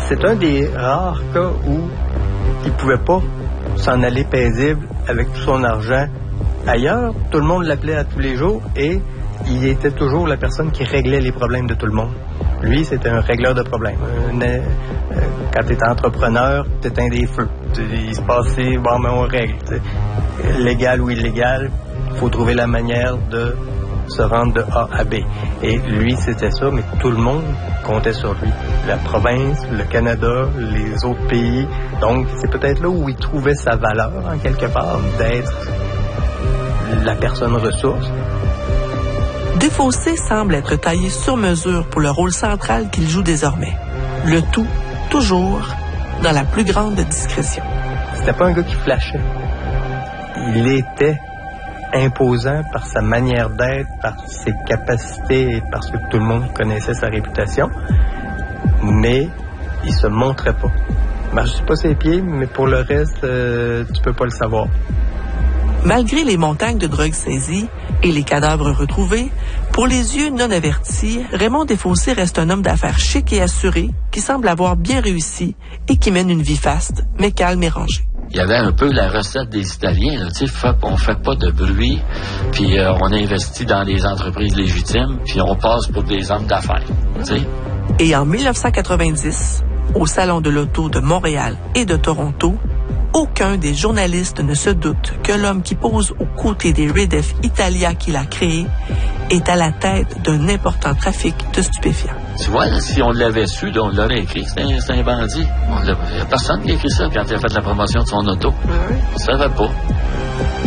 C'est un des rares cas où il pouvait pas s'en aller paisible avec tout son argent ailleurs. Tout le monde l'appelait à tous les jours et il était toujours la personne qui réglait les problèmes de tout le monde. Lui, c'était un régleur de problèmes. Quand tu es entrepreneur, tu éteins des feux. Il se passait, bon, mais on règle. Légal ou illégal, il faut trouver la manière de se rendre de A à B. Et lui, c'était ça, mais tout le monde comptait sur lui. La province, le Canada, les autres pays. Donc, c'est peut-être là où il trouvait sa valeur, en quelque part, d'être la personne ressource. Desfossés semble être taillé sur mesure pour le rôle central qu'il joue désormais. Le tout, toujours, dans la plus grande discrétion. C'était pas un gars qui flashait. Il était imposant par sa manière d'être, par ses capacités et parce que tout le monde connaissait sa réputation. Mais il se montrait pas. Il marchait pas ses pieds, mais pour le reste, tu peux pas le savoir. Malgré les montagnes de drogue saisies et les cadavres retrouvés, pour les yeux non avertis, Raymond Desfossés reste un homme d'affaires chic et assuré qui semble avoir bien réussi et qui mène une vie faste, mais calme et rangée. Il y avait un peu la recette des Italiens, tu sais, on fait pas de bruit, puis on investit dans les entreprises légitimes, puis on passe pour des hommes d'affaires, tu sais. Et en 1990, au Salon de l'Auto de Montréal et de Toronto, aucun des journalistes ne se doute que l'homme qui pose aux côtés des Redef Italia qu'il a créé est à la tête d'un important trafic de stupéfiants. Tu vois, là, si on l'avait su, on l'aurait écrit, c'est un bandit. Il n'y a personne qui a écrit ça quand il a fait la promotion de son auto. On ne savait pas.